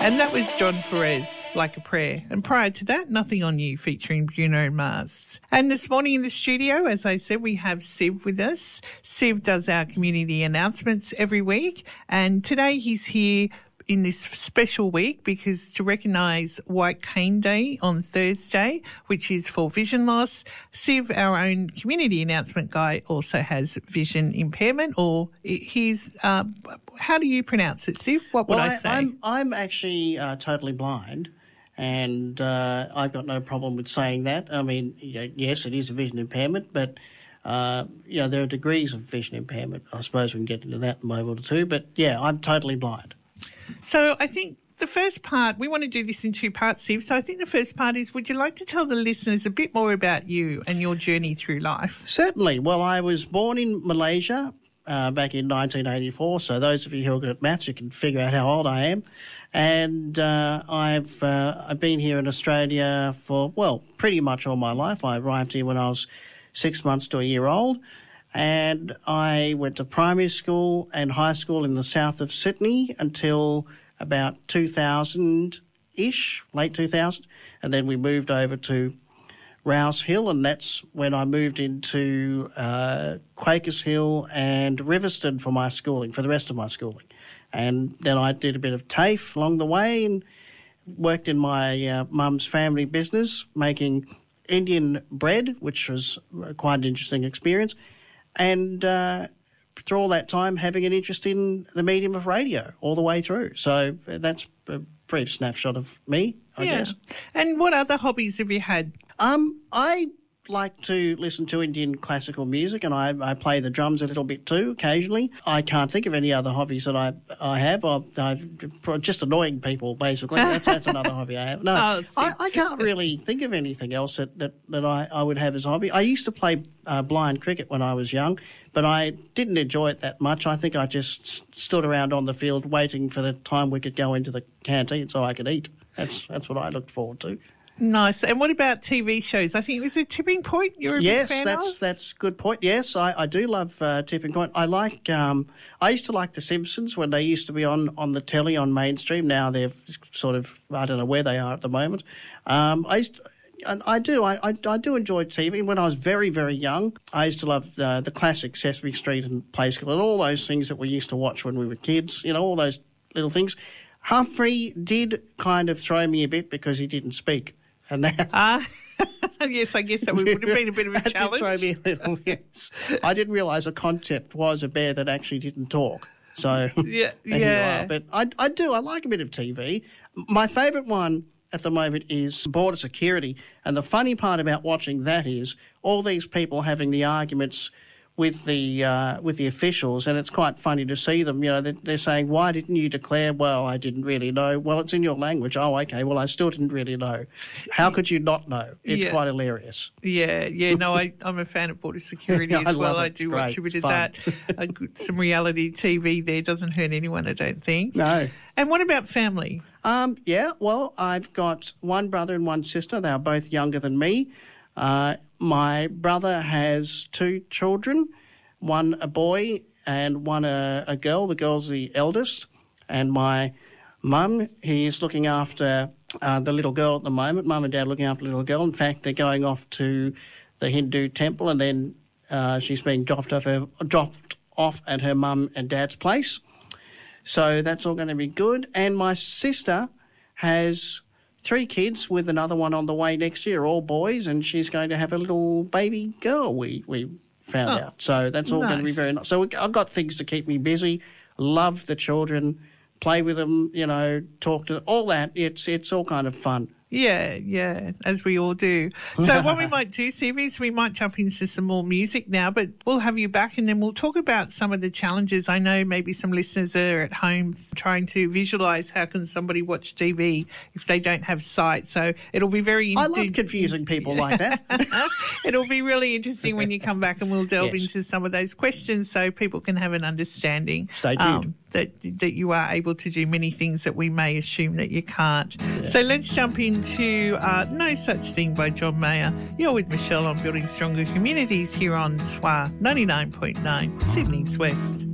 And that was John Ferez, Like a Prayer. And prior to that, Nothing on You, featuring Bruno Mars. And this morning in the studio, as I said, we have Siv with us. Siv does our community announcements every week. And today he's here in this special week because to recognise White Cane Day on Thursday, which is for vision loss. Siv, our own community announcement guy, also has vision impairment, or he's, how do you pronounce it, Siv? What would I say? I'm actually totally blind, and I've got no problem with saying that. I mean, yes, it is a vision impairment, but there are degrees of vision impairment. I suppose we can get into that in a moment or two, but yeah, I'm totally blind. So I think the first part, we want to do this in two parts, Siv. So I think the first part is, would you like to tell the listeners a bit more about you and your journey through life? Certainly. Well, I was born in Malaysia back in 1984. So those of you who are good at maths, you can figure out how old I am. And I've been here in Australia for, well, pretty much all my life. I arrived here when I was 6 months to a year old. And I went to primary school and high school in the south of Sydney until about 2000-ish, late 2000. And then we moved over to Rouse Hill, and that's when I moved into Quakers Hill and Riverstone for my schooling, for the rest of my schooling. And then I did a bit of TAFE along the way and worked in my mum's family business, making Indian bread, which was quite an interesting experience. And through all that time, having an interest in the medium of radio all the way through. So that's a brief snapshot of me, I guess. And what other hobbies have you had? I like to listen to Indian classical music, and I play the drums a little bit too, occasionally. I can't think of any other hobbies that I have. I've just annoying people, basically. That's another hobby I have. No, I can't really think of anything else that I would have as a hobby. I used to play blind cricket when I was young, but I didn't enjoy it that much. I think I just stood around on the field waiting for the time we could go into the canteen so I could eat. That's what I looked forward to. Nice. And what about TV shows? I think it was a Tipping Point you're a big fan of? Yes, that's a good point. Yes, I do love Tipping Point. I like. I used to like The Simpsons when they used to be on the telly on mainstream. Now they've sort of, I don't know where they are at the moment. I do enjoy TV. When I was very, very young, I used to love the classic Sesame Street and Play School and all those things that we used to watch when we were kids, all those little things. Humphrey did kind of throw me a bit because he didn't speak. And that... yes, I guess that would have been a bit of a challenge. That did throw me a little, yes. I didn't realise the concept was a bear that actually didn't talk. So, yeah. But I like a bit of TV. My favourite one at the moment is Border Security. And the funny part about watching that is all these people having the arguments with the officials, and it's quite funny to see them. They're saying, "Why didn't you declare?" Well, I didn't really know. Well, it's in your language. Oh, okay. Well, I still didn't really know. How could you not know? It's quite hilarious. Yeah. No, I'm a fan of Border Security as well. I do watch a bit of that. Some reality TV there doesn't hurt anyone, I don't think. No. And what about family? Well, I've got one brother and one sister. They are both younger than me. My brother has 2 children, one a boy and one a girl. The girl's the eldest. And my mum, he's looking after the little girl at the moment. Mum and dad looking after the little girl. In fact, they're going off to the Hindu temple, and then she's being dropped off at her mum and dad's place. So that's all going to be good. And my sister has 3 kids with another one on the way next year, all boys, and she's going to have a little baby girl, we found out. So that's all going to be very nice. So I've got things to keep me busy, love the children, play with them, talk to them, all that. It's all kind of fun. Yeah, as we all do. So what we might do, Siv, is we might jump into some more music now, but we'll have you back and then we'll talk about some of the challenges. I know maybe some listeners are at home trying to visualise how can somebody watch TV if they don't have sight. So it'll be very... I love confusing people like that. It'll be really interesting when you come back and we'll delve into some of those questions so people can have an understanding. Stay tuned. That you are able to do many things that we may assume that you can't. Yeah. So let's jump into No Such Thing by John Mayer. You're with Michelle on Building Stronger Communities here on SWA 99.9 Sydney's West.